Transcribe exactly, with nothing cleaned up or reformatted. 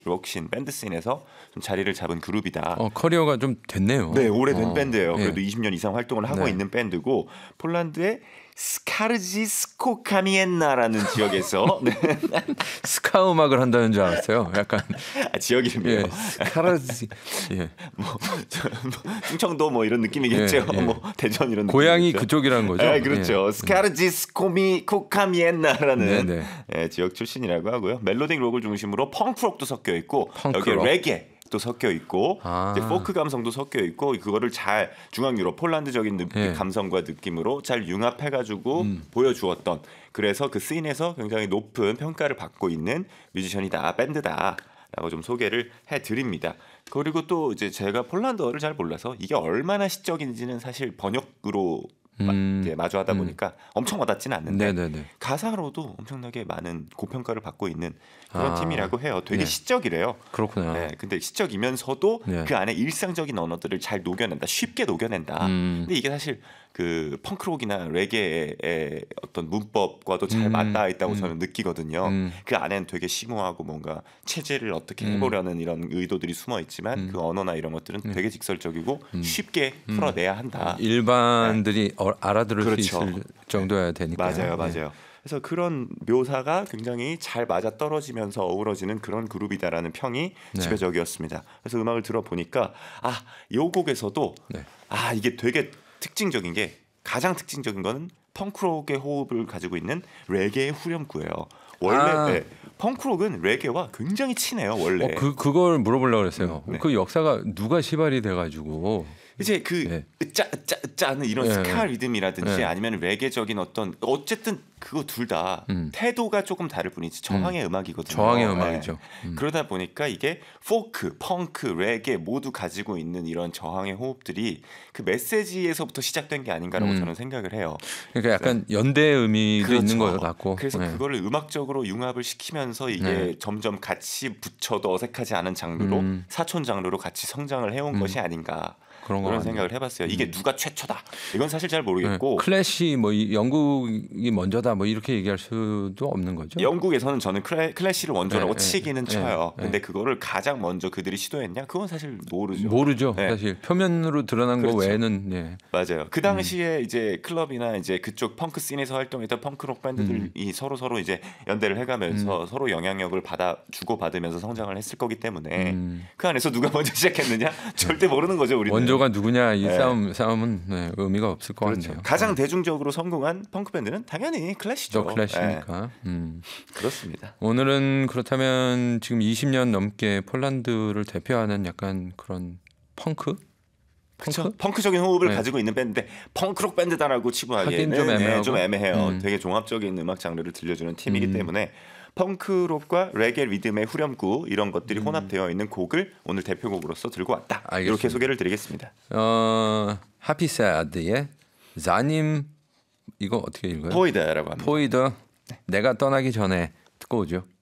록신 밴드 씬에서 좀 자리를 잡은 그룹이다. 어, 커리어가 좀 됐네요. 네, 오래된 어, 밴드예요. 예. 그래도 이십 년 이상 활동을 하고 네. 있는 밴드고 폴란드의 스카르지스코카미엔나라는 지역에서 네. 스카 음악을 한다는 줄 알았어요. 약간 아, 지역 이름이에요. 예, 스카르지 예. 뭐, 충청도 뭐 이런 느낌이겠죠. 예, 예. 뭐 대전 이런 고향이 느낌이겠죠. 그쪽이라는 거죠. 네, 그렇죠. 예. 스카르지스코미 코카미엔나라는 네, 네. 예, 지역 출신이라고 하고요. 멜로딕 록을 중심으로 펑크록도 섞여 있고 여기 펑크록. 레게 또 섞여 있고 아. 이제 포크 감성도 섞여 있고 그거를 잘 중앙 유럽 폴란드적인 느, 예. 감성과 느낌으로 잘 융합해가지고 음. 보여주었던 그래서 그 씬에서 굉장히 높은 평가를 받고 있는 뮤지션이다 밴드다라고 좀 소개를 해드립니다. 그리고 또 이제 제가 폴란드어를 잘 몰라서 이게 얼마나 시적인지는 사실 번역으로 마, 음. 이제 마주하다 음. 보니까 엄청 와닿지는 않는데 네네네. 가사로도 엄청나게 많은 고평가를 받고 있는 그런 아. 팀이라고 해요. 되게 네. 시적이래요. 그렇구나. 네, 근데 시적이면서도 네. 그 안에 일상적인 언어들을 잘 녹여낸다, 쉽게 녹여낸다. 음. 근데 이게 사실 그 펑크록이나 레게의 어떤 문법과도 잘 음. 맞닿아 있다고 음. 저는 느끼거든요. 음. 그 안에는 되게 심오하고 뭔가 체제를 어떻게 음. 해보려는 이런 의도들이 숨어 있지만 음. 그 언어나 이런 것들은 음. 되게 직설적이고 음. 쉽게 음. 풀어내야 한다. 일반들이 어, 알아들을 그렇죠. 수 있을 정도여야 되니까. 맞아요, 예. 맞아요. 그래서 그런 묘사가 굉장히 잘 맞아 떨어지면서 어우러지는 그런 그룹이다라는 평이 네. 지배적이었습니다. 그래서 음악을 들어보니까 아, 이 곡에서도 네. 아 이게 되게 특징적인 게 가장 특징적인 거는 펑크록의 호흡을 가지고 있는 레게의 후렴구예요. 원래 아. 네, 펑크록은 레게와 굉장히 친해요. 원래. 어, 그 그걸 물어보려고 그랬어요. 네. 그 역사가 누가 시발이 돼가지고. 이제 그 네. 으짜 으짜 으짜 하는 이런 네. 스카 리듬이라든지 네. 아니면 레게적인 어떤 어쨌든 그거 둘 다 음. 태도가 조금 다를 뿐이지 저항의 음. 악이거든요. 저항의 네. 음악이죠. 음. 그러다 보니까 이게 포크, 펑크, 레게 모두 가지고 있는 이런 저항의 호흡들이 그 메시지에서부터 시작된 게 아닌가라고 음. 저는 생각을 해요. 그러니까 약간 연대 의미도 그렇죠. 있는 것 같고. 그래서 네. 그거를 음악적으로 융합을 시키면서 이게 네. 점점 같이 붙여도 어색하지 않은 장르로 음. 사촌 장르로 같이 성장을 해온 음. 것이 아닌가. 그런 거 그런 같네요. 생각을 해봤어요. 이게 음. 누가 최초다. 이건 사실 잘 네. 모르겠고 클래시 뭐 이- 영국이 먼저다 뭐 이렇게 얘기할 수도 없는 거죠. 영국에서는 저는 클래, 클래시를 원조라고 네, 네, 치기는 네, 쳐요. 네. 근데 그거를 가장 먼저 그들이 시도했냐? 그건 사실 모르죠. 모르죠. 네. 사실 표면으로 드러난 그렇죠. 거 외에는 예. 맞아요. 그 음. 당시에 이제 클럽이나 이제 그쪽 펑크 씬에서 활동했던 펑크록 밴드들이 서로 서로 이제 연대를 해가면서 서로 영향력을 받아 주고 받으면서 성장을 했을 거기 때문에 음. 그 안에서 누가 먼저 시작했느냐 절대 모르는 거죠. 우리는. 원조가 누구냐 이 네. 싸움 싸움은 네, 의미가 없을 것 그렇죠. 같네요. 가장 어. 대중적으로 성공한 펑크 밴드는 당연히 클래시죠. 저 클래시니까. 음. 네, 그렇습니다. 오늘은 그렇다면 지금 이십 년 넘게 폴란드를 대표하는 약간 그런 펑크? 그렇죠. 펑크? 펑크적인 호흡을 네. 가지고 있는 밴드인데 펑크록 밴드다라고 치부하기에는 하긴 좀 애매하고. 네, 좀 애매해요. 음. 되게 종합적인 음악 장르를 들려주는 팀이기 음. 때문에 펑크록과 레게 리듬의 후렴구 이런 것들이 음. 혼합되어 있는 곡을 오늘 대표곡으로서 들고 왔다. 알겠습니다. 이렇게 소개를 드리겠습니다. 어, 하피사드의 자님 이거 어떻게 읽어요? 포이드라고 합니다. 포이더 내가 떠나기 전에 듣고 오죠.